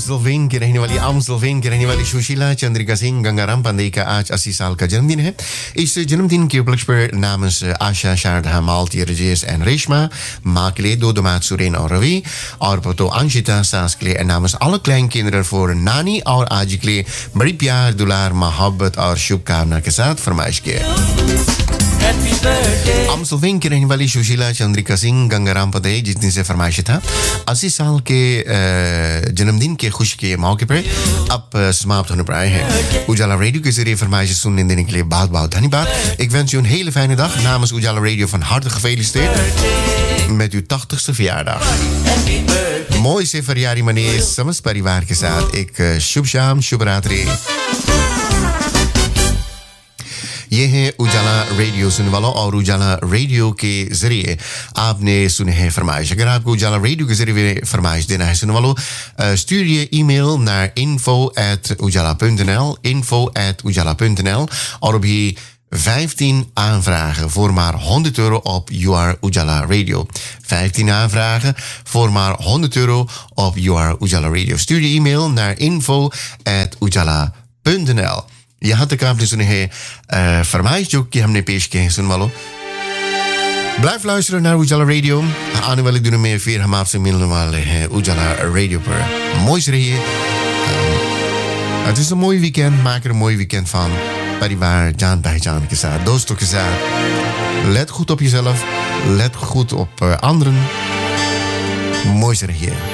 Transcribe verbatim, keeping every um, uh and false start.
सिल्वेन की रहने वाली आम सिल्वेन की रहने वाली सुशीला चंद्रिका सिंह गंगाराम पंडे का आज अस्सी साल का जन्मदिन है। इस जन्मदिन के उपलक्ष्य पर namens Asha, Sharda, Malti, Rajesh en Reshma, माँ के लिए दो दामाद सुरेन और रवि और पोतो अंशिता सास के लिए en namens alle kleinkinderen voor नानी और आज के लिए बड़ी प्यार दुलार मोहब्बत और शुभकामना के साथ फरमाइश किया। हम सिल्वेन की रहने वाली सुशीला चंद्रिका सिंह गंगाराम पंडे जितनी से फरमाइश था अस्सी साल के जन्मदिन के खुशी के मौके पर अब समाप्त होने पर आए हैं। उजाला रेडियो के जरिए फरमाइश सुनने देने के लिए बहुत बहुत धन्यवाद। Ik wens u een hele fijne dag. Namens Ujala Radio van harte gefeliciteerd met uw tachtigste verjaardag. मोई से फरियारी मने समस्त परिवार के साथ एक शुभ शाम शुभ रात्रि। ये है उजाला रेडियो सुनने वालों और उजाला रेडियो के जरिए आपने सुने हैं फरमाइश। अगर आपको उजाला रेडियो के जरिए फरमाइश देना है सुनने वालों stuur e-mail naar info at ujala punt n l info at ujala punt n l और अभी vijftien aanvragen voor maar honderd euro op You Are Ujala Radio. vijftien aanvragen voor maar honderd euro op You Are Ujala Radio. Stuur je e-mail naar info at ujala punt n l। यहाँ तक आपने सुने हैं फरमाइश जो कि हमने पेश किए हैं सुन वालों। blijf luisteren naar Ujala Radio। आने वाले दिनों में फिर हम आपसे मिलने वाले हैं उजाला रेडियो पर। mooi से रहिए। Het is een mooi weekend, maak er een mooi weekend van. परिवार जान पहचान के साथ दोस्तों के साथ let goed op jezelf, let goed op uh, anderen. mooi से रहिए।